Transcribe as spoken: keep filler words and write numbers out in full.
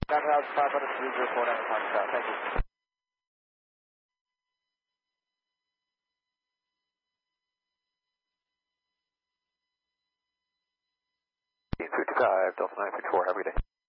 Got house five hundred three zero four nine, thank you. fifty-five, Delta nine fifty-four, have a good day.